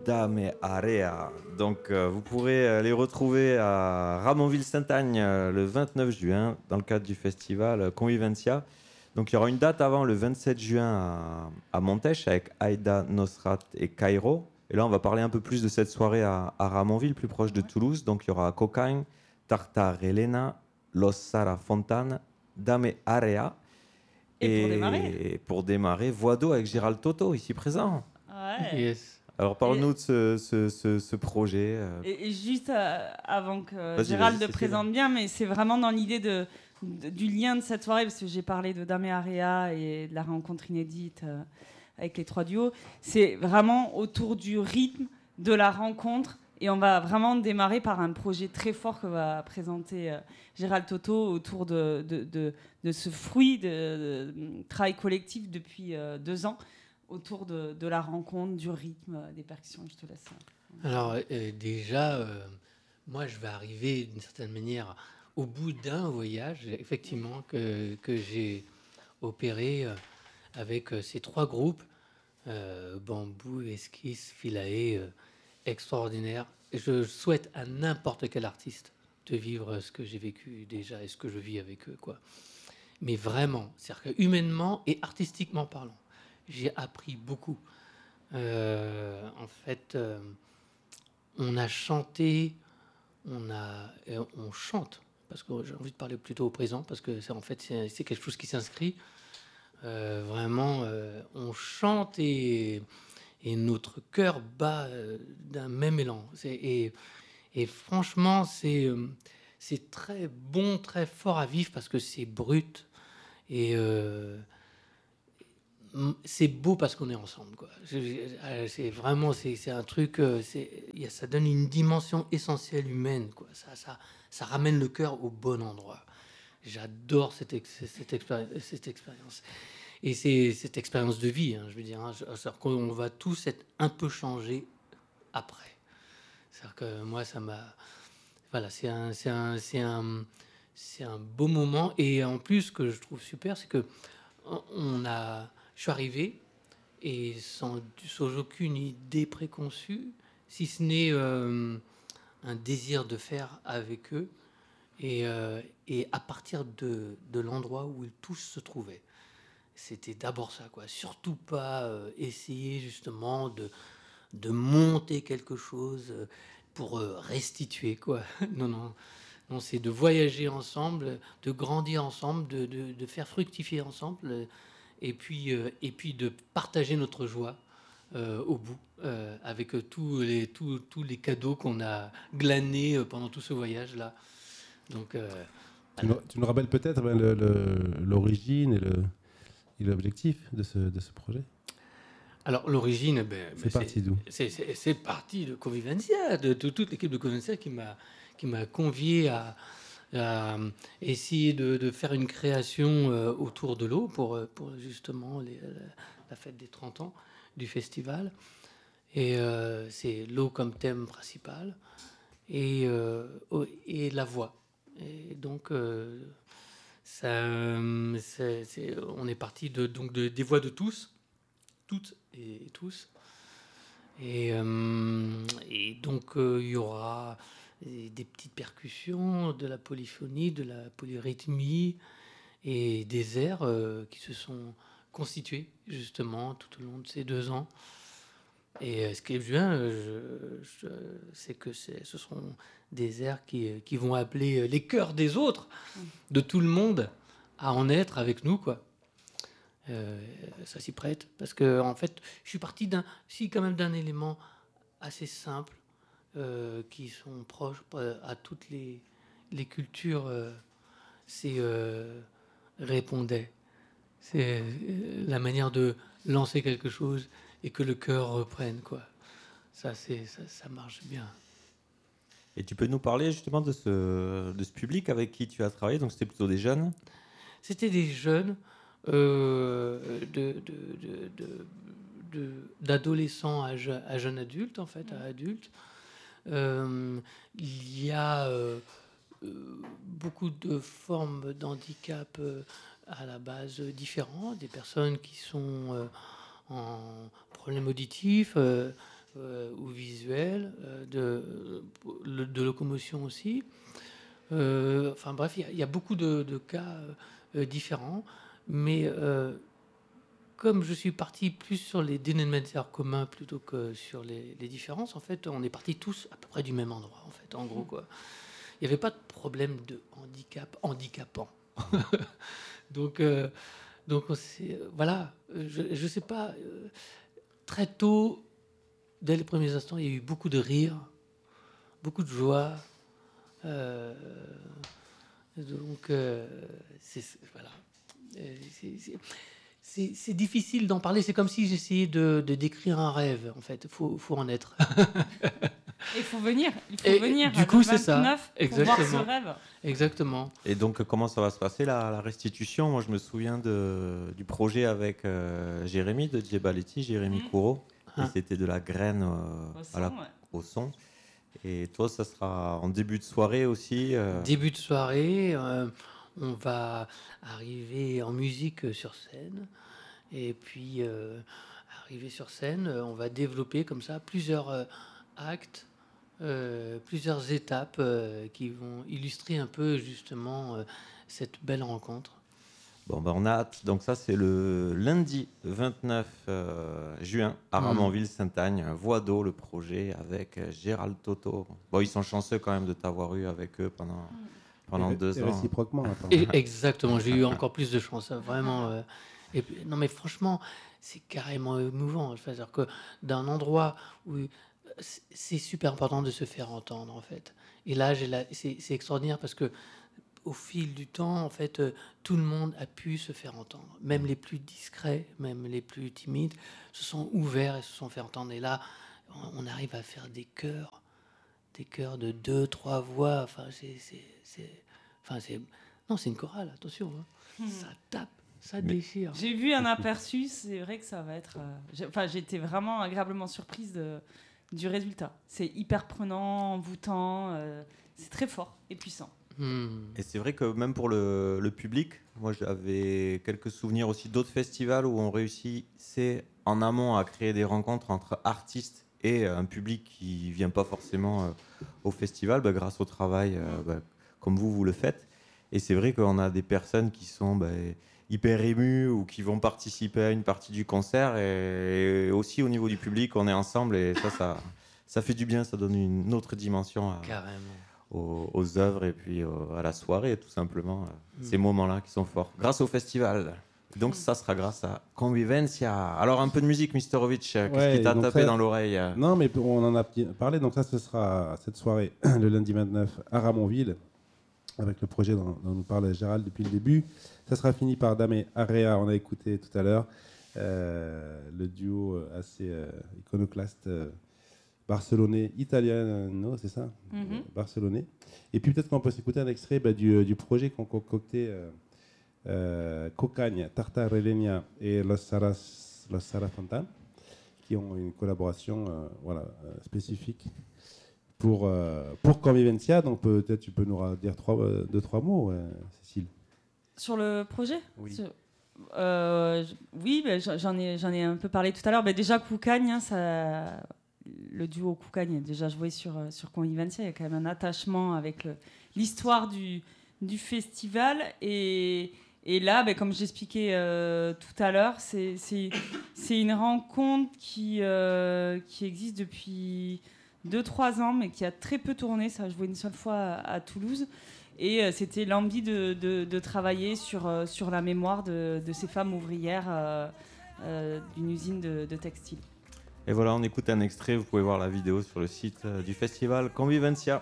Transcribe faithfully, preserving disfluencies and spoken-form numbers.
Dame Area. Donc, euh, vous pourrez euh, les retrouver à Ramonville-Sainte-Agne euh, le vingt-neuf juin dans le cadre du festival euh, Convivencia. Donc, il y aura une date avant le vingt-sept juin à, à Montèche avec Aïda, Nosrat et Cairo. Et là, on va parler un peu plus de cette soirée à, à Ramonville, plus proche de Toulouse. Donc, il y aura Cocagne, Tartar Elena, Los Sara Fontan, Dame Area. Et, et pour démarrer Et pour démarrer, Voix d'eau avec Gérald Toto, ici présent. Ouais. Yes. Alors, parle-nous de ce, ce, ce, ce projet. euh. Et, et juste euh, avant que Vas-y, Gérald vas-y, le Cécile. présente bien, mais c'est vraiment dans l'idée de, de- du lien de cette soirée, parce que j'ai parlé de Dame Area et de la rencontre inédite euh, avec les trois duos. C'est vraiment autour du rythme de la rencontre. Et on va vraiment démarrer par un projet très fort que va présenter euh, Gérald Toto autour de, de, de, de ce fruit de, de, de travail collectif depuis euh, deux ans, autour de, de la rencontre, du rythme, euh, des percussions. Je te laisse. euh, Alors euh, déjà, euh, moi je vais arriver d'une certaine manière au bout d'un voyage, effectivement, que, que j'ai opéré euh, avec euh, ces trois groupes, euh, Bambou, Esquisse, Philae, euh, extraordinaire. Et je souhaite à n'importe quel artiste de vivre ce que j'ai vécu déjà et ce que je vis avec eux, quoi. Mais vraiment, c'est-à-dire que humainement et artistiquement parlant, j'ai appris beaucoup. Euh, en fait, euh, on a chanté, on a, euh, on chante, parce que j'ai envie de parler plutôt au présent, parce que c'est en fait c'est, c'est quelque chose qui s'inscrit. Euh, vraiment, euh, on chante et, et notre cœur bat euh, d'un même élan. C'est, et, et franchement, c'est, euh, c'est très bon, très fort à vivre parce que c'est brut et euh, c'est beau parce qu'on est ensemble, quoi. C'est vraiment, c'est, c'est un truc, euh, c'est, y a- ça donne une dimension essentielle humaine, quoi. Ça, ça, ça ramène le cœur au bon endroit. J'adore cette, ex- cette, expéri- cette expérience. Et c'est cette expérience de vie, hein, je veux dire. Hein, c'est-à-dire qu'on va tous être un peu changés après. C'est-à-dire que moi, ça m'a... Voilà, c'est un, c'est un, c'est un, c'est un beau moment. Et en plus, ce que je trouve super, c'est que on a, je suis arrivé et sans, sans aucune idée préconçue, si ce n'est euh, un désir de faire avec eux, et, euh, et à partir de, de l'endroit où ils tous se trouvaient. C'était d'abord ça, quoi. Surtout pas euh, essayer justement de, de monter quelque chose euh, pour euh, restituer, quoi. Non, non. Non, c'est de voyager ensemble, de grandir ensemble, de, de, de faire fructifier ensemble, et puis, euh, et puis de partager notre joie euh, au bout, euh, avec euh, tous les, tous, tous les cadeaux qu'on a glanés euh, pendant tout ce voyage-là. Donc, euh, Tu, nous, tu nous rappelles peut-être ben, le, le, l'origine et, le, et l'objectif de ce, de ce projet? Alors, l'origine, ben, c'est ben, parti c'est, d'où? c'est, c'est, c'est parti de Convivencia, de, de toute l'équipe de Convivencia qui m'a, qui m'a convié à, à essayer de, de faire une création euh, autour de l'eau pour, pour justement les, la, la fête des trente ans du festival. Et euh, c'est l'eau comme thème principal et, euh, et la voix. Et donc, euh, ça, c'est, c'est, on est parti de, donc de, des voix de tous, toutes et, et tous. Et, euh, et donc, euh, il y aura des petites percussions, de la polyphonie, de la polyrythmie et des airs euh, qui se sont constitués justement tout au long de ces deux ans. Et euh, ce qui est bien, je, je, c'est que c'est, ce seront des airs qui, qui vont appeler les cœurs des autres, de tout le monde, à en être avec nous, quoi. Euh, ça s'y prête parce que en fait, je suis parti d'un, si quand même d'un élément assez simple euh, qui sont proches euh, à toutes les, les cultures. Euh, c'est euh, répondait. C'est euh, la manière de lancer quelque chose et que le cœur reprenne, quoi. Ça, c'est, ça, ça marche bien. Et tu peux nous parler justement de ce, de ce public avec qui tu as travaillé? Donc c'était plutôt des jeunes? C'était des jeunes, euh, de, de, de, de, de, d'adolescents à, je, à jeunes adultes, en fait, à adultes. Euh, il y a euh, euh, beaucoup de formes d'handicap euh, à la base euh, différentes, des personnes qui sont euh, en problème auditif, euh, euh, ou visuel, euh, de, de, de locomotion aussi. Euh, enfin bref, il y, y a beaucoup de, de cas euh, différents, mais euh, comme je suis parti plus sur les dénominateurs communs plutôt que sur les, les différences, en fait, on est partis tous à peu près du même endroit, en fait, en gros, quoi. Il n'y avait pas de problème de handicap handicapant. donc, euh, donc c'est, voilà, je ne sais pas, euh, très tôt, dès les premiers instants, il y a eu beaucoup de rire, beaucoup de joie. Euh, donc, euh, c'est, voilà. C'est, c'est, c'est, c'est difficile d'en parler. C'est comme si j'essayais de, de décrire un rêve. En fait, il faut, faut en être. Il faut venir. Il faut Et venir. du coup, c'est ça. Pour voir ce rêve. Exactement. Et donc, comment ça va se passer la, la restitution? Moi, je me souviens de, du projet avec euh, Jérémy de Diebaletti, Jérémy mmh. Courreau. Ah. Et c'était de la graine euh, au, son, à la, ouais. au son. Et toi, ça sera en début de soirée aussi euh... Début de soirée. Euh, on va arriver en musique sur scène. Et puis, euh, arriver sur scène, on va développer comme ça plusieurs euh, actes, euh, plusieurs étapes euh, qui vont illustrer un peu justement euh, cette belle rencontre. Bon, ben on a hâte. Donc ça, c'est le lundi vingt-neuf juin à Ramonville-Saint-Agne. Voix d'eau, le projet avec Gérald Toto. Bon, ils sont chanceux quand même de t'avoir eu avec eux pendant, pendant et, deux et ans. Réciproquement. Et, exactement, j'ai eu encore plus de chance. Vraiment. Euh, et, non, mais franchement, c'est carrément émouvant. C'est-à-dire que d'un endroit où c'est super important de se faire entendre, en fait. Et là, j'ai la, c'est, c'est extraordinaire parce que au fil du temps, en fait, euh, tout le monde a pu se faire entendre. Même les plus discrets, même les plus timides, se sont ouverts et se sont fait entendre. Et là, on, on arrive à faire des chœurs, des chœurs de deux, trois voix. Enfin, c'est, c'est, c'est, enfin, c'est, non, c'est une chorale. Attention, hein. Mmh. Ça tape, ça Mais déchire. J'ai vu un aperçu. C'est vrai que ça va être. Euh, j'ai, enfin, j'étais vraiment agréablement surprise de, du résultat. C'est hyper prenant, envoûtant. Euh, c'est très fort et puissant. Et c'est vrai que même pour le, le public, moi j'avais quelques souvenirs aussi d'autres festivals où on réussissait en amont à créer des rencontres entre artistes et un public qui ne vient pas forcément euh, au festival, bah, grâce au travail euh, bah, comme vous, vous le faites. Et c'est vrai qu'on a des personnes qui sont bah, hyper émues ou qui vont participer à une partie du concert. Et, et aussi au niveau du public, on est ensemble et ça, ça, ça fait du bien, ça donne une autre dimension à... Carrément. Aux, aux œuvres et puis aux, à la soirée, tout simplement. Mmh. Ces moments-là qui sont forts. Grâce au festival. Donc, mmh. ça sera grâce à Convivencia. Alors, un peu de musique, Misterovic. Qu'est-ce ouais, qui t'a tapé ça... dans l'oreille? Non, mais on en a parlé. Donc, ça, ce sera cette soirée, le lundi vingt-neuf, à Ramonville, avec le projet dont, dont nous parle Gérald depuis le début. Ça sera fini par Dame Area. On a écouté tout à l'heure euh, le duo assez euh, iconoclaste. Euh, Barcelonais, italiano, c'est ça, mm-hmm. euh, Barcelonais. Et puis peut-être qu'on peut s'écouter un extrait bah, du, du projet qu'ont concocté euh, euh, Cocagne, Tartarelenia et Los Saras, Los Sarafantan, qui ont une collaboration euh, voilà, euh, spécifique pour, euh, pour Convivencia. Donc peut-être tu peux nous dire trois, euh, deux, trois mots, euh, Cécile. Sur le projet? Oui. Sur... Euh, oui, bah, j'en, ai, j'en ai un peu parlé tout à l'heure. Bah, déjà, Cocagne, hein, ça... le duo Cocagne a déjà joué sur, sur Convivencia. Il y a quand même un attachement avec le, l'histoire du, du festival. Et, et là, ben, comme j'expliquais euh, tout à l'heure, c'est, c'est, c'est une rencontre qui, euh, qui existe depuis deux trois ans, mais qui a très peu tourné. Ça a joué une seule fois à, à Toulouse. Et euh, c'était l'envie de, de, de travailler sur, euh, sur la mémoire de, de ces femmes ouvrières euh, euh, d'une usine de, de textile. Et voilà, on écoute un extrait, vous pouvez voir la vidéo sur le site euh, du festival Convivencia.